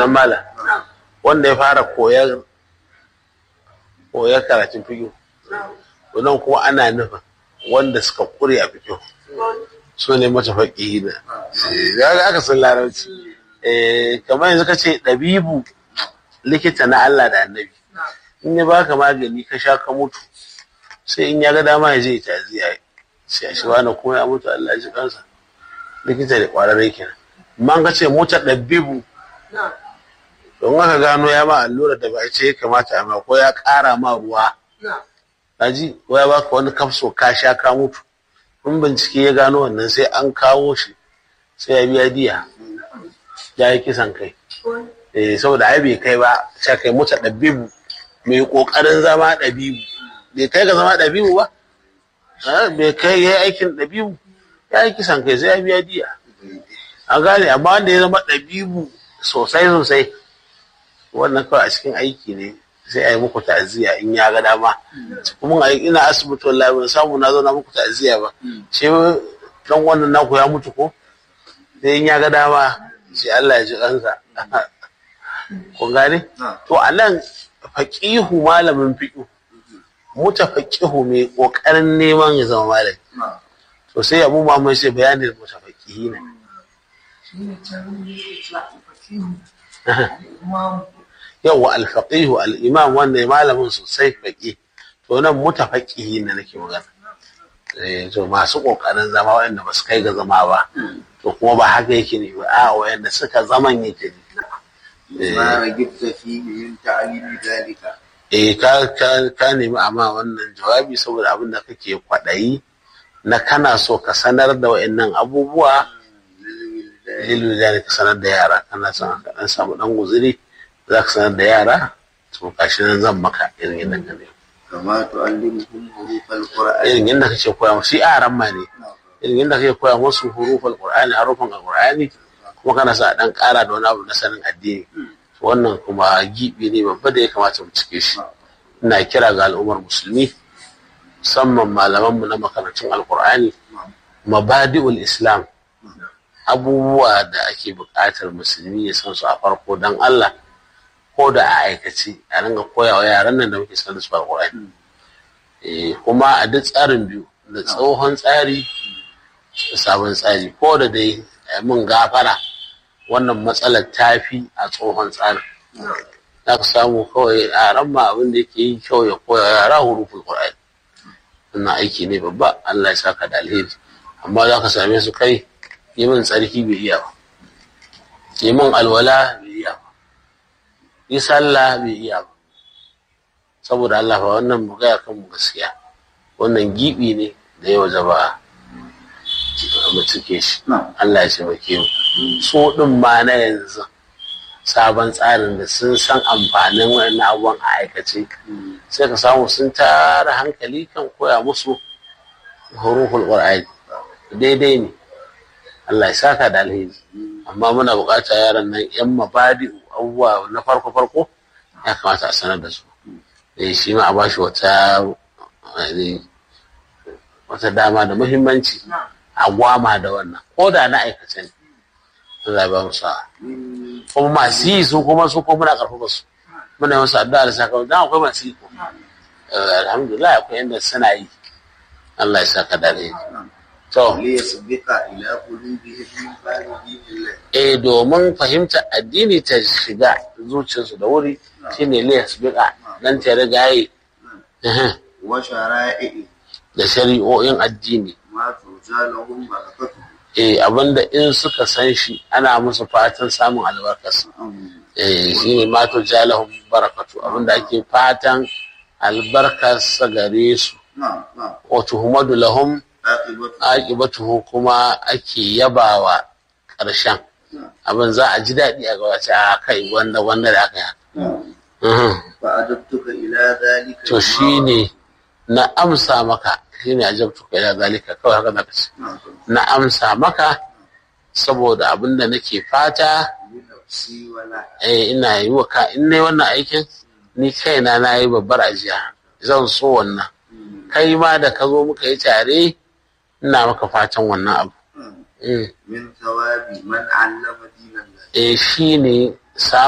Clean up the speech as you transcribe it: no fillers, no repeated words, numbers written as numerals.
kenan malam wanda ya fara koyar karatun fiqh wannan kuma ana nufin wanda suka kure a fiqh su ne mutafaqihi na ga aka san larabci kamar yanzu kace dabibu likita na Allah da annabi in ya baka magani ka sha ka mutu sai in ya ga dama ya je ta'ziya sai shi wani kuma ya mutu Allah ya ji kansa likita da kwararre kenan man ka ce mota dabibu don aka gano ya ma allura da ba ce ya kamata amma ko ya ƙara ma ruwa kaji ko ya baka wani kafso ka sha ka mutu in bincike ya gano wannan sai an kawo shi sai ya biya diya ya yi kisan kai saboda ai bai kai ba sai kai mota dabibu mai kokarin zama dabibu bai kai ga zama dabibu ba bai kai ya aikin dabibu ya yi kisan kai sai ya biya diya a gane amma wanda ya zama dabibu sosai wannan kawai a cikin aiki ne sai a yi muku ta'aziyya in ya ga dama kuma ina asibiti wallahi ban samu na zo na muku ta'aziyya ba ce dan wannan naku ya mutu ko sai in ya ga dama sai Allah ya ji kansa kun gane to anan faqihu malamin fiqh mutafaqihu mai kokarin neman ya zama malami to sai Abu Muhammad sai bayanin mutafaqihi ne yawa al-faqih al-imam wanda malamin sosai faqih to nan mutafaqihi ne nake magana to masu kokarin zama wanda ba su kai ga zama ba to kuma ba haka yake ne ba a wanda suka zaman yake ne ma ragibta fi min ta'limi dalika ka nemi amma wannan jawabi saboda abin da kake kwadayi na kana so ka sanar da wayannan abubuwa lilwilani ka sanar da yara kana son ka dan samu dan guzuri za ka sanar da yara to kashi nan zan maka irin yadda ka ne kama tu'allimuhum hurufal qur'an irin yadda kake koya musu yaran ma ne irin yadda kake koya musu hurufal qur'ani harufan alqur'ani kuma kana sa dan ƙara da wani abu na sanin addini wannan kuma gibi ne babba da ya kamata mu cike shi ina kira ga al'ummar musulmi musamman malamanmu na makarantun alqur'ani mabadi'ul islam abubuwa da ake buƙatar musulmi ya san su a farko dan Allah ko da a aikace a ringa koyawa yaran nan da muke sanar su alqur'ani kuma a duk tsarin biyu da tsohon tsari da sabon tsari ko da dai mun gafara wannan matsalar tafi a tsohon tsarin za ka samu kawai a ran ma abin da yake yi kyau ya koya yara huruful qur'ani wannan aiki ne babba Allah ya saka da alheri amma za ka same su kai yi min tsarki bai iya ba yi min alwala bai iya ba yi sallah bai iya ba saboda Allah fa wannan mu gaya kanmu gaskiya wannan gibi ne da yau zaba mu cike shi Allah ya taimake mu so din ma na yanzu sabon tsarin da sun san amfanin wannan abubuwan a aikace sai ka samu sun tara hankali kan koya musu huruful qur'ani daidai ne Allah ya saka da alheri amma muna bukata yaran nan yan mabadi abubuwa na farko ya kamata a sanar da su shi ma a bashi wata dama da muhimmanci a gwama da wannan ko da na aikace ne Allah ya ba mu sa'a kuma masu yi su kuma muna karfafa su muna yi musu addu'a da saka dan akwai masu yi ko alhamdulillah akwai yanda suna yi Allah ya saka da alheri to domin fahimtar addini ta shiga zuciyarsu da wuri shine liyasbiqa dan ta riga yi da shari'o'in addini abinda in suka san shi ana musu fatan samun albarkarsa shine ma turjalahum barakatu abinda ake fatan albarkarsa gare su wa tuhmadu lahum aqibatuhu kuma ake yabawa ƙarshen abin za a ji daɗi a gabace a kai wanda da aka yi to shine na amsa maka shine ajabtuka ila zalika kawai haka zaka ce na amsa maka saboda abinda nake fata ina yi wa in nayi wannan aikin ni kaina na yi babbar ajiya zan so wannan kai ma da ka zo muka yi tare ina maka fatan wannan abu min thawabi man allama dinan shine